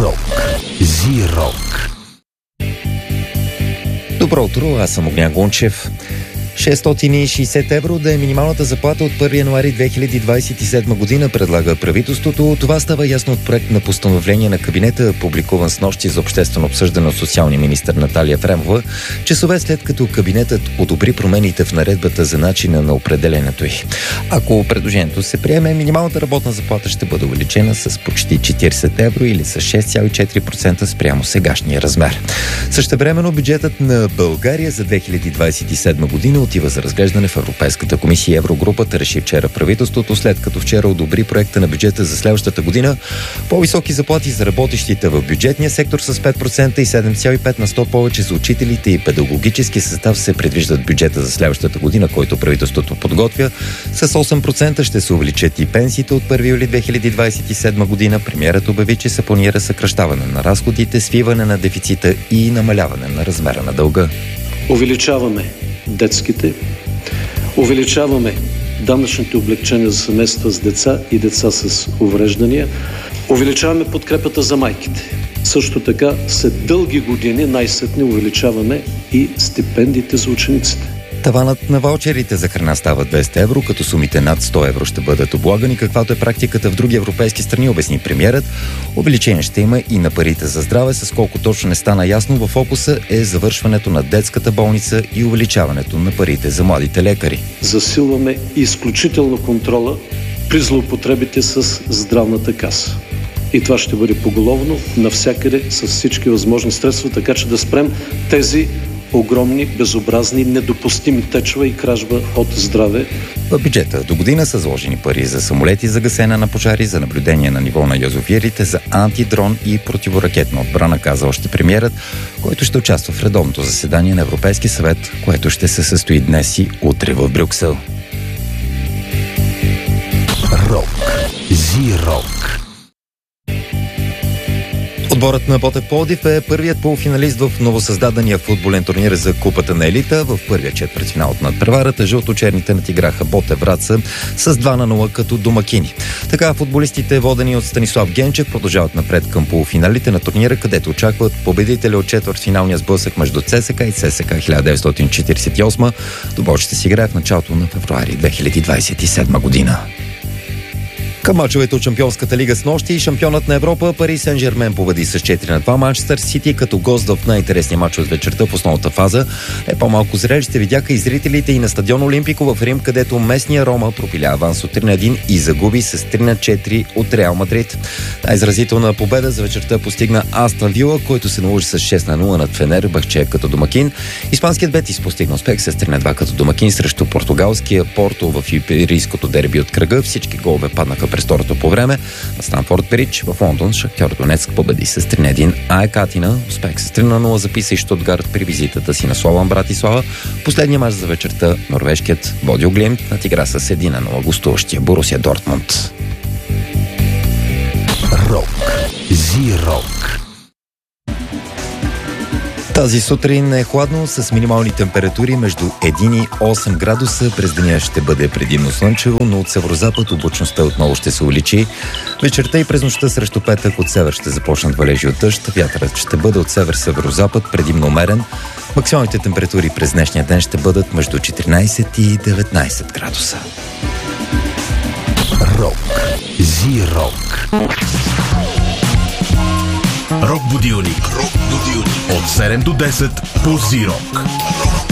Рок. Зи-рок. Добро утро, аз съм Огнян Гончев. 660 евро да е минималната заплата от 1 януари 2027 година, предлага правителството. Това става ясно от проект на постановление на кабинета, публикуван снощи за обществено обсъждане от социалния министър Наталия Фремова, часове след като кабинетът одобри промените в наредбата за начина на определенето й. Ако предложението се приеме, минималната работна заплата ще бъде увеличена с почти 40 евро или с 6,4% спрямо сегашния размер. Същевременно бюджетът на България за 2027 година отива за разглеждане в Европейската комисия. Еврогрупата реши вчера правителството, след като вчера одобри проекта на бюджета за следващата година, по-високи заплати за работещите в бюджетния сектор с 5% и 7,5 на 100 повече за учителите и педагогически състав се предвиждат бюджета за следващата година, който правителството подготвя. С 8% ще се увеличат и пенсиите от 1 юли 2027 година. Премиерът обяви, че се планира съкращаване на разходите, свиване на дефицита и намаляване на размера на дълга. Увеличаваме детските, увеличаваме данъчните облекчения за семейства с деца и деца с увреждания, увеличаваме подкрепата за майките. Също така, след дълги години най-сетне увеличаваме и стипендиите за учениците. Таванът на ваучерите за храна става 200 евро, като сумите над 100 евро ще бъдат облагани, каквато е практиката в други европейски страни, обясни премиерът. Увеличение ще има и на парите за здраве, с колко точно не стана ясно. В фокуса е завършването на детската болница и увеличаването на парите за младите лекари. Засилваме изключително контрола при злоупотребите с здравната каса. И това ще бъде поголовно навсякъде с всички възможни средства, така че да спрем тези огромни, безобразни, недопустими течове и кражба от здраве. В бюджета до година са заложени пари за самолети за гасене на пожари, за наблюдение на ниво на язовирите, за антидрон и противоракетна отбрана, каза още премиерът, който ще участва в редовното заседание на Европейски съвет, което ще се състои днес и утре в Брюксел. Рок. Зи-рок. Отборът на Ботев Пловдив е първият полуфиналист в новосъздадения футболен турнир за Купата на елита. В първия четвъртфинал от надпреварата жълто-черните надиграха Ботев Враца с 2-0 като домакини. Така футболистите, водени от Станислав Генчев, продължават напред към полуфиналите на турнира, където очакват победителя от четвъртфиналния сблъсък между ЦСКА и ЦСКА 1948. Двубой ще си играе в началото на февруари 2027 година. Към мачовете от Шампионската лига с нощи, шампионът на Европа Пари Сен-Жермен победи с 4-2 Манчестър Сити, като гост в най-интересния мач от вечерта в основната фаза. По-малко зрелище видяха и зрителите и на стадион Олимпико в Рим, където местния Рома пропиля аванс от 3-1 и загуби с 3-4 от Реал Мадрид. Най-изразителна победа за вечерта постигна Астън Вила, който се наложи с 6-0 над Фенербахче като домакин. Испанският Бетис постигна успех с 3-2 като домакин срещу португалския Порто в иберийското дерби от кръга. Всички голове паднаха през второто по време. На Станфорд Бридж в Лондон Шахтьор Донецк победи с 3-1 АЕК Атина. Успех с 3-0 записа и Штутгарт при визитата си на Слован Братислава. Последния мач за вечерта норвежкият Бодил Глимт надигра с 1-0 гостуващия Борусия Дортмунд. Рок. Зи-рок. Тази сутрин е хладно с минимални температури между 1 и 8 градуса. През деня ще бъде предимно слънчево, но от северозапад облачността отново ще се увеличи. Вечерта и през нощта срещу петък от север ще започнат валежи от дъжд. Вятърът ще бъде от север-северозапад, предимно умерен. Максималните температури през днешния ден ще бъдат между 14 и 19 градуса. Рок. Зи-рок. Рок будилник. От 7 до 10 по Зи-рок.